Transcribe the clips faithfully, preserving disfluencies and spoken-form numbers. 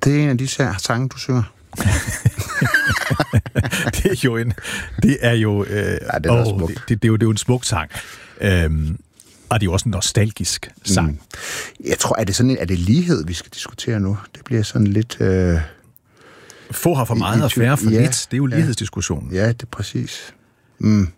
Det er en af de sange, du synger. det er jo en... Det er jo... Øh, ja, det, er åh, det, det, det, er jo, det er jo en smuk sang. Øhm, og det er jo også en nostalgisk sang. Mm. Jeg tror, er det sådan en... Er det lighed, vi skal diskutere nu? Det bliver sådan lidt... Øh, Få har for meget og færre for ja, lidt. Det er jo lighedsdiskussionen. Ja, det er præcis. Mm.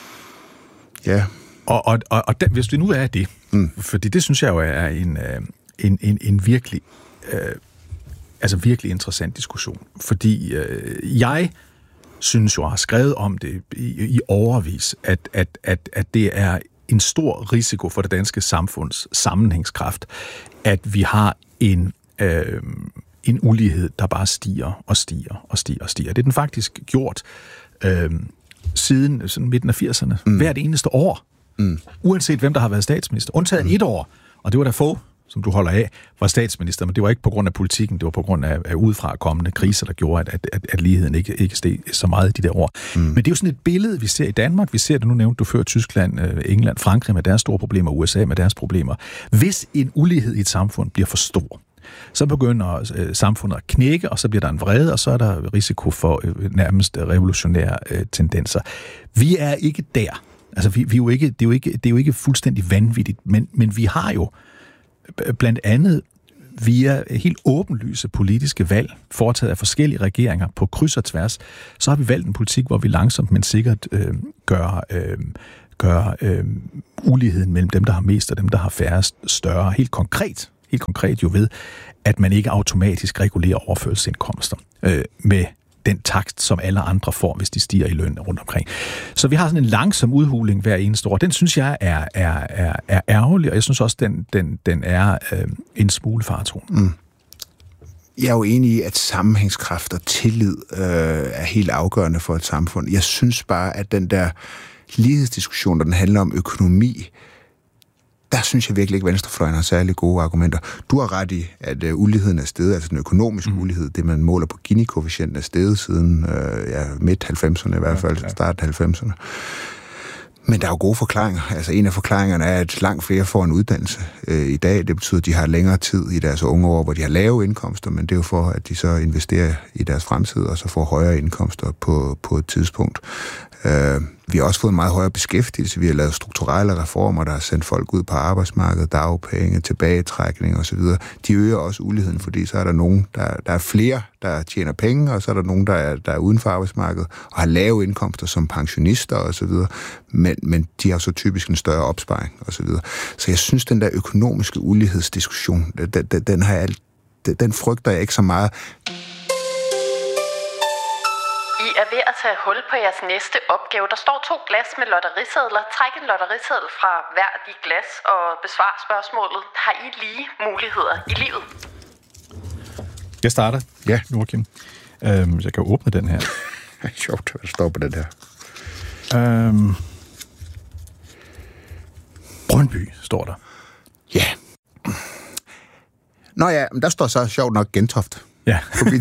Ja. Og, og, og, og den, hvis det nu er det, mm. fordi det synes jeg jo er en, en, en, en virkelig... Øh, altså virkelig interessant diskussion. Fordi øh, jeg synes jo, jeg har skrevet om det i, i overvis, at, at, at, at det er en stor risiko for det danske samfunds sammenhængskraft, at vi har en, øh, en ulighed, der bare stiger og stiger og stiger og stiger. Det er den faktisk gjort øh, siden sådan midten af firserne. Mm. Hvert eneste år. Mm. Uanset hvem, der har været statsminister. Undtaget mm. et år. Og det var der få, som du holder af, var statsminister, men det var ikke på grund af politikken, det var på grund af, af udefra kommende kriser, der gjorde, at, at, at ligheden ikke, ikke steg så meget i de der år. Mm. Men det er jo sådan et billede, vi ser i Danmark. Vi ser det, nu nævnte du før, Tyskland, England, Frankrig med deres store problemer, U S A med deres problemer. Hvis en ulighed i et samfund bliver for stor, så begynder øh, samfundet at knække, og så bliver der en vrede, og så er der risiko for øh, nærmest revolutionære øh, tendenser. Vi er ikke der. Altså, vi, vi er jo ikke, det, er jo ikke, det er jo ikke fuldstændig vanvittigt, men, men vi har jo blandt andet via helt åbenlyse politiske valg, foretaget af forskellige regeringer på kryds og tværs, så har vi valgt en politik, hvor vi langsomt, men sikkert øh, gør, øh, gør øh, uligheden mellem dem, der har mest, og dem, der har færrest, større. Helt konkret, helt konkret jo ved, at man ikke automatisk regulerer overførselsindkomster øh, med den takt, som alle andre får, hvis de stiger i løn rundt omkring. Så vi har sådan en langsom udhuling hver eneste år. Den synes jeg er, er, er, er ærgerlig, og jeg synes også, den, den, den er øh, en smule faretruende. Mm. Jeg er jo enig i, at sammenhængskraft og tillid øh, er helt afgørende for et samfund. Jeg synes bare, at den der lighedsdiskussion, der den handler om økonomi, der synes jeg virkelig ikke, at venstrefløjen har særlig gode argumenter. Du har ret i, at uh, uligheden er steget, altså den økonomiske mm. ulighed, det man måler på Gini-koefficienten, er steget siden uh, ja, midt halvfemserne i hvert fald, ja, ja. start halvfemserne. Men der er jo gode forklaringer. Altså en af forklaringerne er, at langt flere får en uddannelse øh, i dag. Det betyder, at de har længere tid i deres unge år, hvor de har lave indkomster, men det er jo for, at de så investerer i deres fremtid, og så får højere indkomster på, på et tidspunkt. Øh, vi har også fået en meget højere beskæftigelse. Vi har lavet strukturelle reformer, der har sendt folk ud på arbejdsmarkedet, dagpenge, tilbagetrækning osv. De øger også uligheden, fordi så er der nogen, der, der er flere, der tjener penge, og så er der nogen, der er, der er uden for arbejdsmarkedet og har lave indkomster som pensionister osv. Men, men de har så typisk en større opsparing osv. Så jeg synes, den der økonomiske ulighedsdiskussion, den, den, den, har jeg, den frygter jeg ikke så meget. I er ved at tage hul på jeres næste opgave. Der står to glas med lotterisedler. Træk en lotteriseddel fra hver af de glas og besvar spørgsmålet. Har I lige muligheder i livet? Jeg starter. Ja. Joachim. Øhm, jeg kan åbne den her. Sjovt, hvad der står på den her. Øhm, Brøndby står der. Ja. Nå ja, men der står så sjovt nok Gentofte. Ja.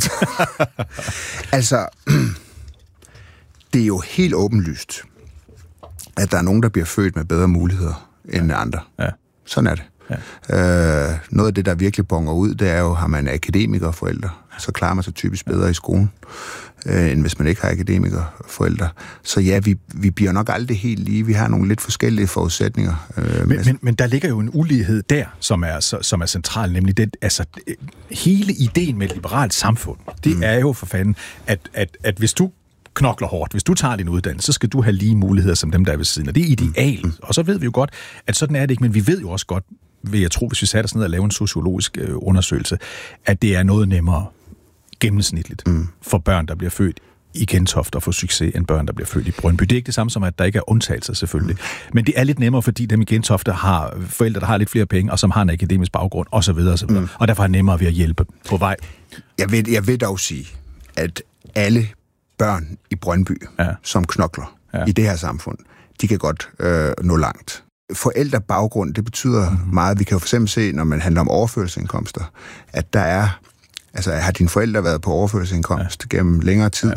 Altså, det er jo helt åbenlyst, at der er nogen, der bliver født med bedre muligheder end ja. andre. Ja. Sådan er det. Ja. Øh, noget af det, der virkelig bonger ud, det er jo, har man akademikerforældre, så klarer man sig typisk bedre i skolen, øh, end hvis man ikke har akademikerforældre. Så ja, vi, vi bliver nok aldrig helt lige. Vi har nogle lidt forskellige forudsætninger. Øh, men, men, men der ligger jo en ulighed der, som er, som er central, nemlig det, altså hele ideen med et liberalt samfund, det mm. er jo for fanden, at, at, at hvis du knokler hårdt. Hvis du tager din uddannelse, så skal du have lige muligheder som dem, der er ved siden. Og det er idealet. Mm. Og så ved vi jo godt, at sådan er det ikke, men vi ved jo også godt, vil jeg tro, hvis vi satte os ned og lave en sociologisk øh, undersøgelse, at det er noget nemmere gennemsnitligt mm. for børn, der bliver født i Gentofte og få succes, end børn, der bliver født i Brøndby. Det er ikke det samme som, at der ikke er undtagelser, selvfølgelig. Mm. Men det er lidt nemmere, fordi dem i Gentofte har forældre, der har lidt flere penge, og som har en akademisk baggrund, osv. osv. Mm. Og derfor er det nemmere ved at hjælpe på vej. Jeg vil, jeg vil dog sige, at alle børn i Brøndby, ja. som knokler ja. i det her samfund, de kan godt øh, nå langt. Forældrebaggrund, det betyder mm-hmm. meget. Vi kan jo for eksempel se, når man handler om overførselsindkomster, at der er, altså har dine forældre været på overførselsindkomst ja. gennem længere tid,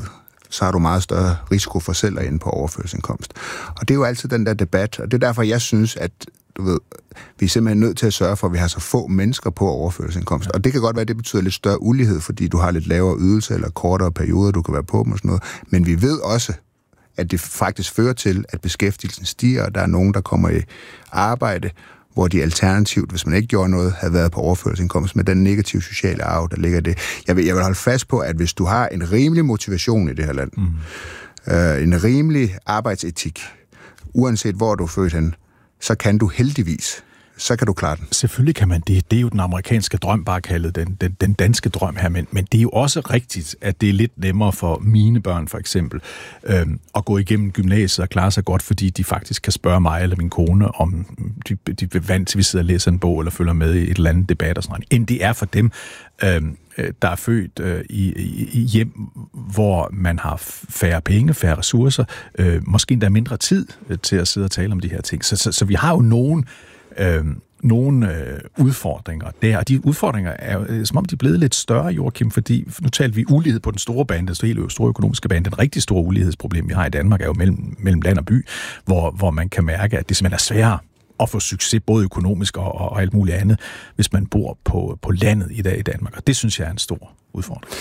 så har du meget større risiko for selv at ende på overførselsindkomst. Og det er jo altid den der debat, og det er derfor, jeg synes, at du ved, vi er simpelthen nødt til at sørge for, at vi har så få mennesker på overførselsindkomst. Ja. Og det kan godt være, at det betyder lidt større ulighed, fordi du har lidt lavere ydelse eller kortere perioder, du kan være på dem og sådan noget. Men vi ved også, at det faktisk fører til, at beskæftigelsen stiger, og der er nogen, der kommer i arbejde, hvor de alternativt, hvis man ikke gjorde noget, havde været på overførselsindkomst med den negative sociale arv, der ligger i det. Jeg vil, jeg vil holde fast på, at hvis du har en rimelig motivation i det her land, mm. øh, en rimelig arbejdsetik, uanset hvor du er født hen, så kan du heldigvis, så kan du klare den. Selvfølgelig kan man det. Det er jo den amerikanske drøm, bare kaldet den, den, den danske drøm her, men, men det er jo også rigtigt, at det er lidt nemmere for mine børn, for eksempel, øhm, at gå igennem gymnasiet og klare sig godt, fordi de faktisk kan spørge mig eller min kone, om de, de er vant til, at vi sidder og læser en bog, eller følger med i et eller andet debat og sådan noget, end det er for dem, øhm, der er født øh, i, i hjem, hvor man har færre penge, færre ressourcer, øh, måske endda mindre tid øh, til at sidde og tale om de her ting. Så, så, så vi har jo nogen Øh, nogle øh, udfordringer der, og de udfordringer er jo, øh, som om de er blevet lidt større, Joachim, fordi nu talte vi ulighed på den store bane, den hele store økonomiske bane. Den rigtig store ulighedsproblem, vi har i Danmark, er jo mellem, mellem land og by, hvor, hvor man kan mærke, at det simpelthen er sværere at få succes, både økonomisk og, og alt muligt andet, hvis man bor på, på landet i dag i Danmark, og det synes jeg er en stor udfordring.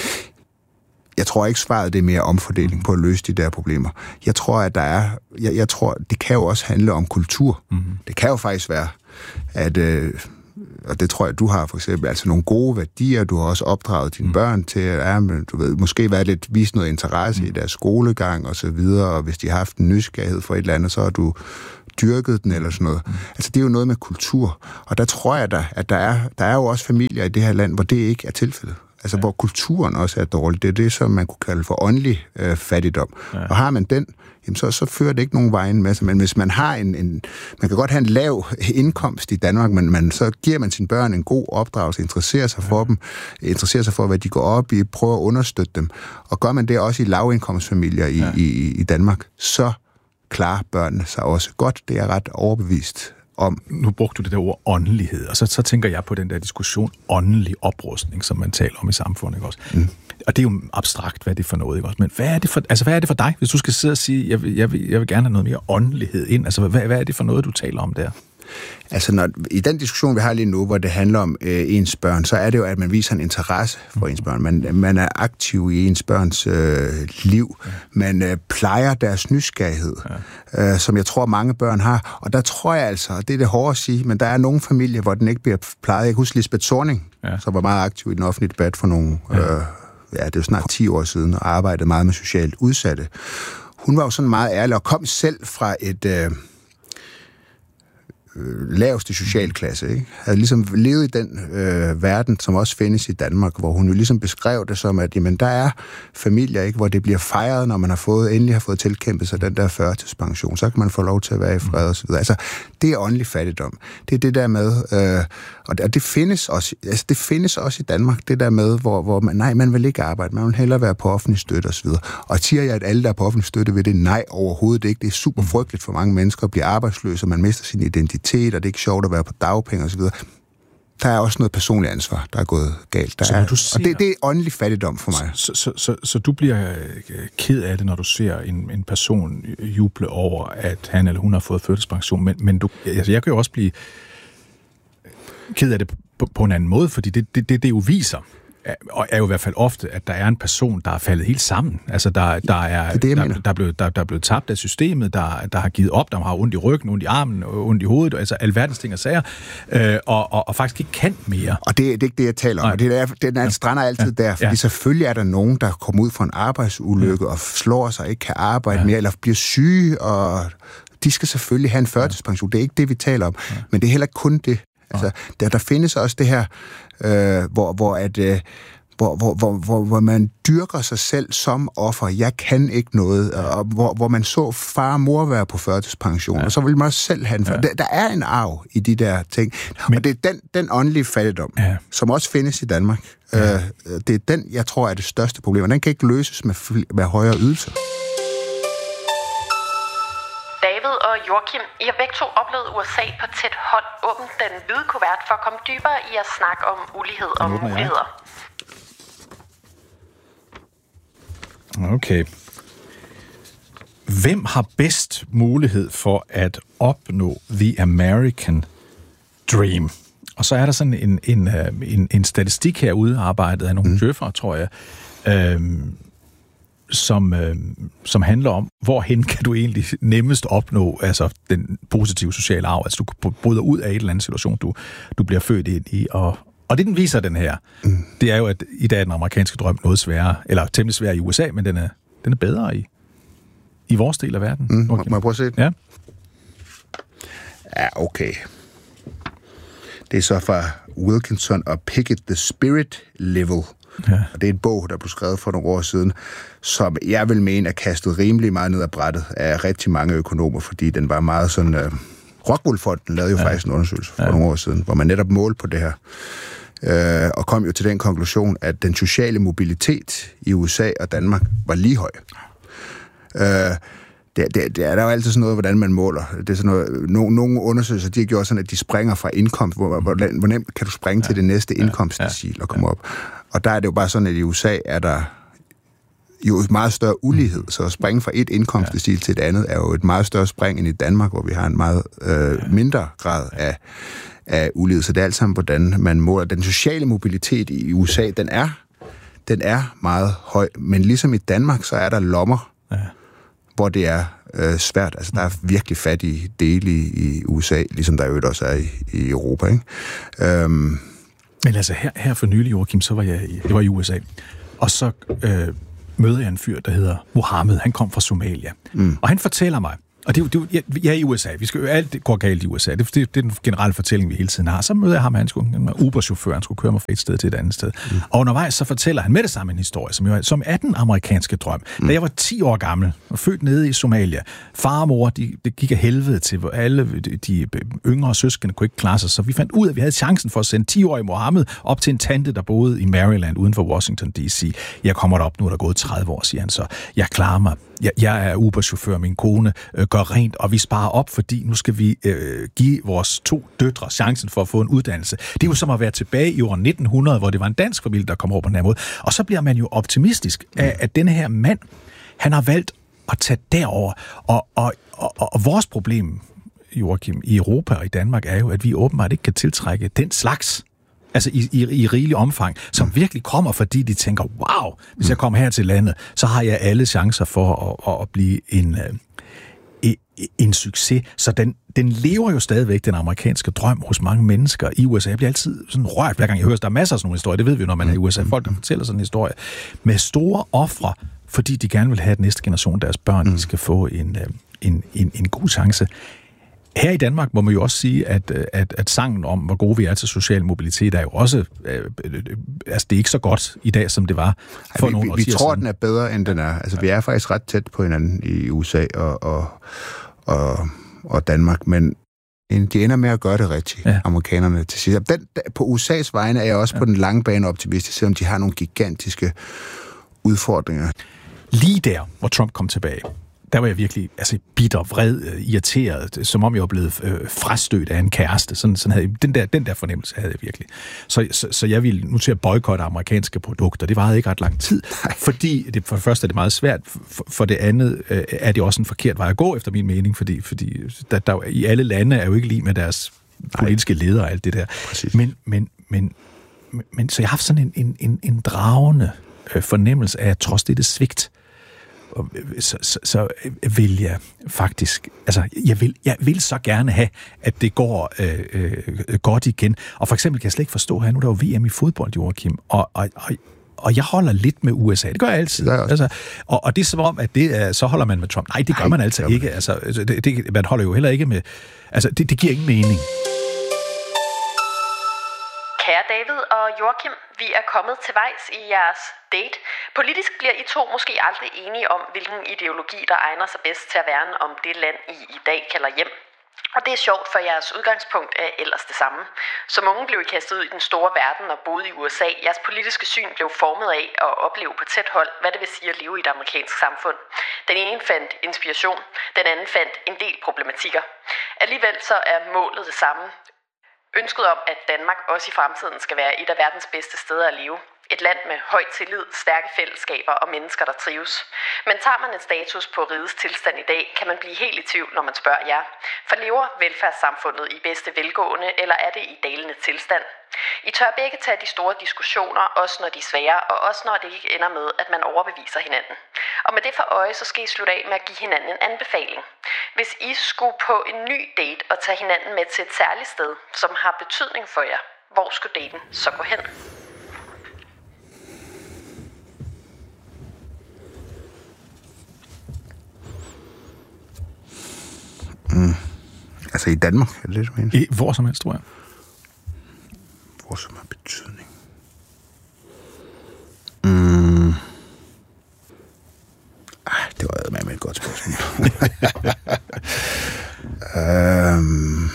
Jeg tror ikke svaret det er mere omfordeling på at løse de der problemer. Jeg tror, at der er... Jeg, jeg tror, det kan jo også handle om kultur. Mm-hmm. Det kan jo faktisk være, at... Øh, og det tror jeg, du har for eksempel, altså nogle gode værdier, du har også opdraget dine mm. børn til, at ja, du ved, måske være lidt, vise noget interesse mm. i deres skolegang og så videre, og hvis de har haft en nysgerrighed for et eller andet, så har du dyrket den eller sådan noget. Mm. Altså det er jo noget med kultur, og der tror jeg da, at der er, der er jo også familier i det her land, hvor det ikke er tilfældet. Altså ja. Hvor kulturen også er dårlig. Det er det, som man kunne kalde for åndelig øh, fattigdom. Ja. Og har man den, jamen så, så fører det ikke nogen vejen med sig. Men hvis man har en, en... Man kan godt have en lav indkomst i Danmark, men man, så giver man sine børn en god opdragelse, interesserer sig ja. for dem, interesserer sig for, hvad de går op i, prøver at understøtte dem. Og gør man det også i lavindkomstfamilier i, ja. i, i Danmark, så klarer børnene sig også godt. Det er ret overbevist om. Nu brugte du det der ord åndelighed, og så, så tænker jeg på den der diskussion åndelig oprustning, som man taler om i samfundet, ikke også? Mm. Og det er jo abstrakt, hvad det er for noget, ikke også? Men hvad er det for, altså, hvad er det for dig, hvis du skal sidde og sige, jeg vil, jeg vil, jeg vil gerne have noget mere åndelighed ind? Altså, hvad, hvad er det for noget, du taler om der? Altså, når, i den diskussion, vi har lige nu, hvor det handler om øh, ens børn, så er det jo, at man viser en interesse for ens børn. Man, man er aktiv i ens børns øh, liv. Man øh, plejer deres nysgerrighed, ja. øh, som jeg tror, mange børn har. Og der tror jeg altså, og det er det hårde at sige, men der er nogle familier, hvor den ikke bliver plejet. Jeg kan huske Lisbeth Zornig, ja. som var meget aktiv i den offentlige debat for nogle, ja, øh, ja det er jo snart ti år siden, og arbejdede meget med socialt udsatte. Hun var jo sådan meget ærlig, og kom selv fra et... Øh, laveste socialklasse, ikke? Havde ligesom levet i den øh, verden, som også findes i Danmark, hvor hun jo ligesom beskrev det som, at jamen, der er familier, ikke, hvor det bliver fejret, når man har fået, endelig har fået tilkæmpet sig den der førtidspension, så kan man få lov til at være i fred og så videre. Altså, det er åndelig fattigdom. Det er det der med, øh, og det, og det findes også, altså det findes også i Danmark, det der med, hvor, hvor man, nej, man vil ikke arbejde, man vil hellere være på offentlig støtte og så videre. Og siger jeg, at alle, der er på offentlig støtte, vil det? Nej, overhovedet ikke. Det er super frygteligt for mange mennesker at blive arbejdsløse, og man mister sin identitet, og det er ikke sjovt at være på dagpenge og så videre. Der er også noget personligt ansvar, der er gået galt. Der så, er, du ser, og det, det er åndelig fattigdom for mig. Så, så, så, så du bliver ked af det, når du ser en, en person juble over, at han eller hun har fået førtidspension, men, men du, altså jeg kan jo også blive ked af det på, på en anden måde, fordi det, det, det, det jo viser, og er jo i hvert fald ofte, at der er en person, der er faldet helt sammen. Altså, der, der, er, det det, der, der, er blevet, der, der er blevet tabt af systemet, der, der har givet op, der har ondt i ryggen, ondt i armen, ondt i hovedet, altså alverdens ting og sager, øh, og, og, og faktisk ikke kan mere. Og det, det er ikke det, jeg taler om. Nej. Og det er, den er, strander altid ja. der, fordi ja. selvfølgelig er der nogen, der kommer ud fra en arbejdsulykke ja. og slår sig, ikke kan arbejde ja. mere, eller bliver syge, og de skal selvfølgelig have en førtidspension. Det er ikke det, vi taler om. Ja. Men det er heller ikke kun det. Altså, der, der findes også det her, øh, hvor, hvor, at, øh, hvor, hvor, hvor, hvor, hvor man dyrker sig selv som offer. Jeg kan ikke noget. Og hvor, hvor man så far og mor være på førtidspension, ja. og så vil man også selv have en ja. der, der er en arv i de der ting. Men, og det er den, den åndelige fattigdom, ja. som også findes i Danmark. Ja. Øh, det er den, jeg tror, er det største problem. Og den kan ikke løses med, med højere ydelser. Og Joachim, I har begge to oplevet U S A på tæt hold. Åbn den hvide kuvert for at komme dybere i at snakke om ulighed og muligheder. Okay. hvem har bedst mulighed for at opnå the American dream? Og så er der sådan en, en, en, en statistik herude, arbejdet af nogle mm. djøffere, tror jeg, øhm, som, øhm, som handler om, hvorhen kan du egentlig nemmest opnå altså den positive sociale arv. Altså du bryder ud af et eller andet situation, du, du bliver født ind i. Og, og det, den viser den her, mm. det er jo, at i dag er den amerikanske drøm noget sværere, eller temmelig sværere i U S A, men den er, den er bedre i, i vores del af verden. Mm. Okay. Må jeg prøve at se den? Ja. Ja, okay. Det er så fra Wilkinson og Pickett, The Spirit Level. Ja. Og det er en bog, der blev skrevet for nogle år siden, som jeg vil mene er kastet rimelig meget ned ad brættet af rigtig mange økonomer, fordi den var meget sådan... Uh, Rockwool-fonden lavede jo ja. faktisk en undersøgelse for ja. nogle år siden, hvor man netop målte på det her, uh, og kom jo til den konklusion, at den sociale mobilitet i U S A og Danmark var lige høj. Uh, Det, det, det er der jo altid sådan noget, hvordan man måler. Det er sådan noget, no, nogle undersøgelser, de har gjort sådan, at de springer fra indkomst. Hvor, hvor, hvor nemt kan du springe ja. til det næste indkomstdecil ja. og komme ja. op? Og der er det jo bare sådan, at i U S A er der jo et meget større ulighed. Så at springe fra et indkomstdecil ja. til et andet er jo et meget større spring end i Danmark, hvor vi har en meget øh, mindre grad af, af ulighed. Så det er alt sammen, hvordan man måler. Den sociale mobilitet i U S A, den er, den er meget høj. Men ligesom i Danmark, så er der lommer, ja. hvor det er øh, svært. Altså, der er virkelig fattige dele i, i U S A, ligesom der jo også er i, i Europa, ikke? Øhm. Men altså, her, her for nylig, Joachim, så var jeg i, det var i U S A, og så øh, møder jeg en fyr, der hedder Mohammed. Han kom fra Somalia. Mm. Og han fortæller mig, og det, det, jeg, jeg er i U S A, vi skal jo alt det går galt i U S A, det, det, det er den generelle fortælling, vi hele tiden har. Så møder jeg ham, han skulle en Uber-chauffør, han skulle køre mig fra et sted til et andet sted. Mm. Og undervejs så fortæller han med det samme en historie, som, jo, som er den amerikanske drøm. Mm. Da jeg var ti år gammel og født nede i Somalia, far og mor, de, de gik af helvede til, hvor alle de, de yngre søskende kunne ikke klare sig, så vi fandt ud af, at vi havde chancen for at sende ti-årige Mohammed op til en tante, der boede i Maryland uden for Washington D C. Jeg kommer derop, nu er der gået tredive år, siger han så. Jeg klarer mig. Jeg, jeg er Uber-chauffør, min kone øh, gør rent, og vi sparer op, fordi nu skal vi øh, give vores to døtre chancen for at få en uddannelse. Det er jo som at være tilbage i år nitten hundrede, hvor det var en dansk familie, der kom over på den her måde. Og så bliver man jo optimistisk af, at denne her mand, han har valgt at tage derover. Og, og, og, og vores problem, Joachim, i Europa og i Danmark, er jo, at vi åbenbart ikke kan tiltrække den slags, altså i, i, i rigelig omfang, som virkelig kommer, fordi de tænker, wow, hvis jeg kommer her til landet, så har jeg alle chancer for at, at, at blive en, en, en succes. Så den, den lever jo stadigvæk, den amerikanske drøm, hos mange mennesker i U S A. Jeg bliver altid sådan rørt, hver gang jeg hører, der er masser af sådan nogle historier, det ved vi jo, når man er i U S A. Folk, der fortæller sådan en historie, med store ofre, fordi de gerne vil have, at næste generation, deres børn, mm. skal få en, en, en, en god chance. Her i Danmark må man jo også sige, at, at, at sangen om, hvor gode vi er til social mobilitet, er jo også... Øh, øh, altså, det er ikke så godt i dag, som det var for Ej, vi, nogle årtier siden. Vi tror, den er bedre, end den er. Altså, ja. vi er faktisk ret tæt på hinanden i U S A og, og, og, og Danmark, men de ender med at gøre det rigtigt, ja. amerikanerne til sidst. Den, på U S A's vegne er jeg også ja. på den lange bane optimistisk, selvom de har nogle gigantiske udfordringer. Lige der, hvor Trump kom tilbage, der var jeg virkelig altså, bitter, vred, irriteret, som om jeg var blevet øh, frastødt af en kæreste. Sådan, sådan havde, den, der, den der fornemmelse havde jeg virkelig. Så, så, så jeg ville nu til at boykotte amerikanske produkter. Det varede ikke ret lang tid, Nej. fordi det, for det første er det meget svært, for, for det andet øh, er det også en forkert vej at gå, efter min mening, fordi, fordi der, der, i alle lande er jo ikke lige med deres politiske ledere og alt det der. Men, men, men, men så jeg har haft sådan en, en, en, en dragende øh, fornemmelse af, at trods det, det svigt, Så, så, så vil jeg faktisk, altså jeg vil, jeg vil så gerne have, at det går øh, øh, godt igen. Og for eksempel kan jeg slet ikke forstå her, nu der er jo V M i fodbold, Joachim, og, og, og, og jeg holder lidt med U S A. Det gør jeg altid. Det altså, og, og det er som om, at det er, så holder man med Trump. Nej, det gør Nej, man altså ikke. Man. Altså, det, det, man holder jo heller ikke med, altså det, det giver ingen mening. Kære David og Joachim, vi er kommet til vejs i jeres date. Politisk bliver I to måske aldrig enige om, hvilken ideologi, der egner sig bedst til at værne om det land, I i dag kalder hjem. Og det er sjovt, for jeres udgangspunkt er ellers det samme. Som unge blev I kastet ud i den store verden og boede i U S A. Jeres politiske syn blev formet af at opleve på tæt hold, hvad det vil sige at leve i et amerikansk samfund. Den ene fandt inspiration, den anden fandt en del problematikker. Alligevel så er målet det samme. Ønsket om, at Danmark også i fremtiden skal være et af verdens bedste steder at leve. Et land med høj tillid, stærke fællesskaber og mennesker, der trives. Men tager man en status på rigets tilstand i dag, kan man blive helt i tvivl, når man spørger jer. For lever velfærdssamfundet i bedste velgående, eller er det i dalende tilstand? I tør begge tage de store diskussioner, også når de er svære, og også når det ikke ender med, at man overbeviser hinanden. Og med det for øje, så skal I slutte af med at give hinanden en anbefaling. Hvis I skulle på en ny date og tage hinanden med til et særligt sted, som har betydning for jer, hvor skulle daten så gå hen? Mm. Altså i Danmark, er det det, du mener? I, hvor som helst, tror jeg. Hvor som har betydning? Mm. Ah, det var med et godt spørgsmål. øhm.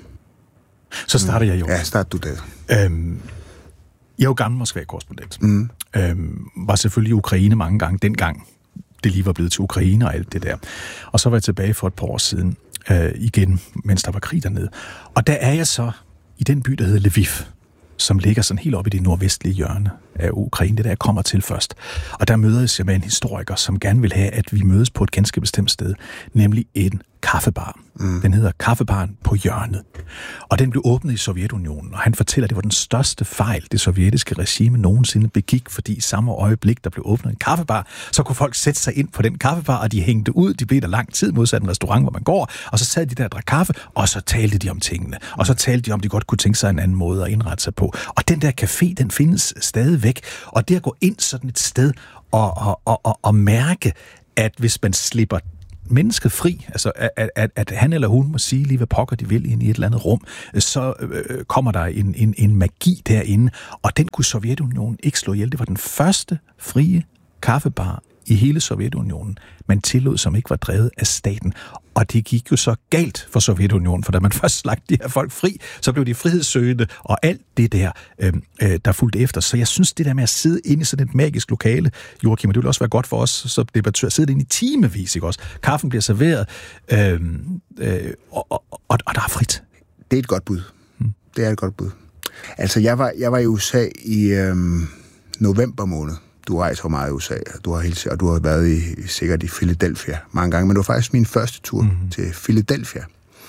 Så starter jeg jo. Ja, start du det. Øhm, jeg er jo gammel Moskva-korrespondent. Mm. Øhm, var selvfølgelig i Ukraine mange gange, dengang det lige var blevet til Ukraine og alt det der. Og så var jeg tilbage for et par år siden, øh, igen, mens der var krig dernede. Og der er jeg så i den by, der hedder Lviv, som ligger sådan helt oppe i det nordvestlige hjørne af Ukraine, det der jeg kommer til først. Og der mødes jeg med en historiker, som gerne vil have, at vi mødes på et ganske bestemt sted, nemlig en kaffebar. Mm. Den hedder Kaffebaren på hjørnet. Og den blev åbnet i Sovjetunionen, og han fortæller, at det var den største fejl, det sovjetiske regime nogensinde begik, fordi i samme øjeblik, der blev åbnet en kaffebar, så kunne folk sætte sig ind på den kaffebar, og de hængte ud, de blev der lang tid modsat en restaurant, hvor man går, og så sad de der og drak kaffe, og så talte de om tingene. Og så talte de om, de godt kunne tænke sig en anden måde at indrette sig på. Og den der café, den findes stadigvæk, og det at gå ind sådan et sted og, og, og, og, og mærke, at hvis man slipper mennesket fri, altså at, at, at han eller hun må sige lige, hvad pokker de vil ind i et eller andet rum, så øh, kommer der en, en, en magi derinde, og den kunne Sovjetunionen ikke slå ihjel. Det var den første frie kaffebar i hele Sovjetunionen, man tillod, som ikke var drevet af staten. Og det gik jo så galt for Sovjetunionen, for da man først slagte de her folk fri, så blev de frihedssøgende, og alt det der, øh, øh, der fulgte efter. Så jeg synes, det der med at sidde inde i sådan et magisk lokale, Joachim, og det vil også være godt for os, så debattører, sidde inde i timevis, ikke også? Kaffen bliver serveret, øh, øh, og, og, og, og der er frit. Det er et godt bud. Hmm. Det er et godt bud. Altså, jeg var, jeg var i U S A i øh, november måned. Du rejser meget i U S A, du har helt, og du har været i, sikkert i Philadelphia mange gange, men det var faktisk min første tur mm-hmm. til Philadelphia.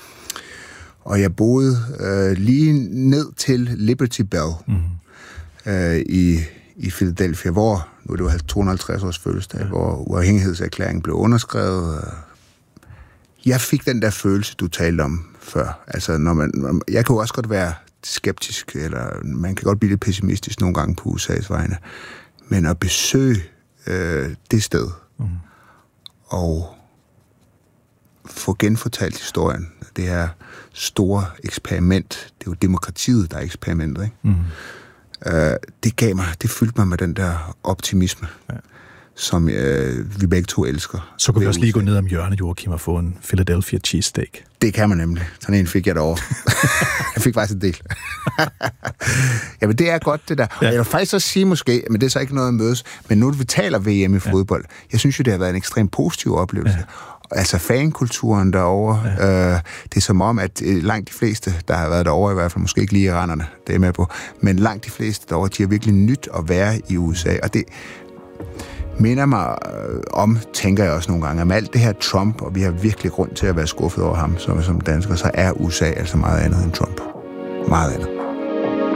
Og jeg boede øh, lige ned til Liberty Bell mm-hmm. øh, i, i Philadelphia, hvor, nu er det jo to hundrede og halvtreds års fødselsdag, ja. Hvor uafhængighedserklæringen blev underskrevet. Jeg fik den der følelse, du talte om før. Altså, når man, jeg kan jo også godt være skeptisk, eller man kan godt blive lidt pessimistisk nogle gange på U S A's vegne. Men at besøge øh, det sted, mm. og få genfortalt historien, det her store eksperiment, det er jo demokratiet, der er eksperimentet, ikke? Mm. Øh, det gav mig, det fyldte mig med den der optimisme, ja. Som øh, vi begge to elsker. Så kunne vi også lige gå ned om hjørnet, Joachim, og få en Philadelphia cheesesteak. Det kan man nemlig. Sådan en fik jeg derovre. Jeg fik faktisk en del. Jamen, det er godt, det der. Ja. Jeg vil faktisk også sige måske, men det er så ikke noget at mødes, men nu vi taler V M i fodbold, ja. Jeg synes jo, det har været en ekstremt positiv oplevelse. Ja. Altså fankulturen derovre, ja. øh, det er som om, at langt de fleste, der har været derovre, i hvert fald måske ikke lige iranerne, det er med på, men langt de fleste derovre, de har virkelig nyt at være i U S A, og det minder mig om, tænker jeg også nogle gange, om alt det her Trump, og vi har virkelig grund til at være skuffet over ham som, som dansker, så er U S A altså meget andet end Trump. Meget andet.